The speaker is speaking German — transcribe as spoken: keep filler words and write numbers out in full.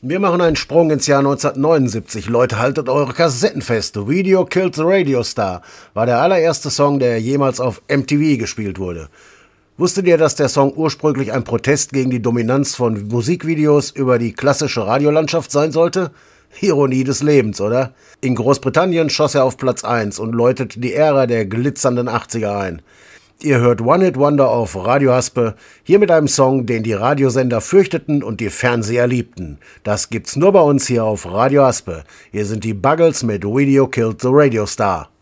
Wir machen einen Sprung ins Jahr neunzehnhundertneunundsiebzig. Leute, haltet eure Kassetten fest. The Video Killed the Radio Star war der allererste Song, der jemals auf M T V gespielt wurde. Wusstet ihr, dass der Song ursprünglich ein Protest gegen die Dominanz von Musikvideos über die klassische Radiolandschaft sein sollte? Ironie des Lebens, oder? In Großbritannien schoss er auf Platz eins und läutete die Ära der glitzernden achtziger ein. Ihr hört One Hit Wonder auf Radio Haspe, hier mit einem Song, den die Radiosender fürchteten und die Fernseher liebten. Das gibt's nur bei uns hier auf Radio Haspe. Hier sind die Buggles mit Video Killed the Radio Star.